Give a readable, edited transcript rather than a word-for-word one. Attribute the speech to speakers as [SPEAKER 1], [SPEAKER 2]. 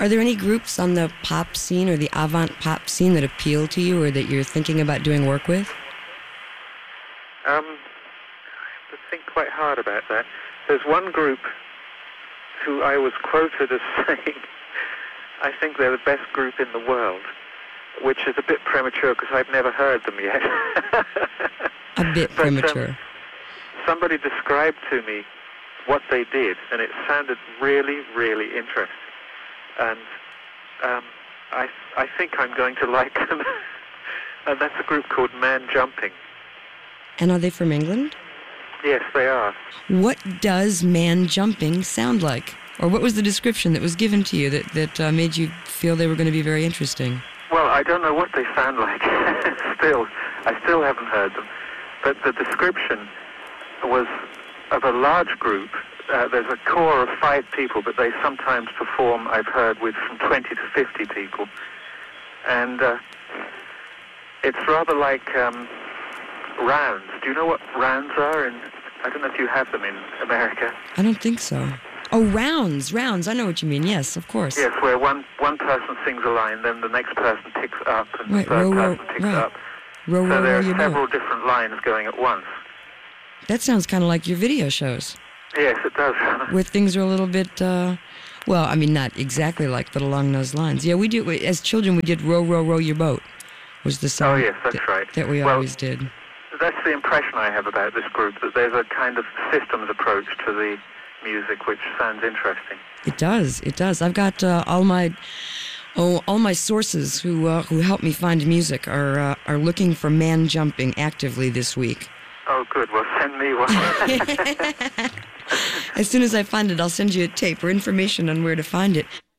[SPEAKER 1] Are there any groups on the pop scene or the avant pop scene that appeal to you or that you're thinking about doing work with?
[SPEAKER 2] I have to think quite hard about that. There's one group who I was quoted as saying, I think they're the best group in the world, which is a bit premature because I've never heard them yet.
[SPEAKER 1] A bit premature.
[SPEAKER 2] Somebody described to me what they did, and it sounded really, really interesting. And I think I'm going to like them. And that's a group called Man Jumping.
[SPEAKER 1] And are they from England?
[SPEAKER 2] Yes, they are.
[SPEAKER 1] What does Man Jumping sound like? Or what was the description that was given to you that made you feel they were going to be very interesting?
[SPEAKER 2] Well, I don't know what they sound like. I still haven't heard them. But the description was of a large group. There's a core of 5 people, but they sometimes perform, I've heard, with from 20 to 50 people. And it's rather like rounds. Do you know what rounds are? I don't know if you have them in America.
[SPEAKER 1] I don't think so. Oh, rounds. I know what you mean. Yes, of course.
[SPEAKER 2] Yes, where one person sings a line, then the next person picks up, and
[SPEAKER 1] right,
[SPEAKER 2] the third person picks up.
[SPEAKER 1] So
[SPEAKER 2] there are several different lines going at once.
[SPEAKER 1] That sounds kind of like your video shows.
[SPEAKER 2] Yes, it does.
[SPEAKER 1] Where things are a little bit, well, I mean, not exactly like, but along those lines. Yeah, we do. As children, we did Row, Row, Row Your Boat, was the song.
[SPEAKER 2] Oh, yes, that's right.
[SPEAKER 1] That we always did.
[SPEAKER 2] That's the impression I have about this group, that there's a kind of systems approach to the music, which sounds interesting.
[SPEAKER 1] It does. I've got all my sources who help me find music are looking for Man Jumping actively this week.
[SPEAKER 2] Oh, good. Well, send me one.
[SPEAKER 1] As soon as I find it, I'll send you a tape or information on where to find it.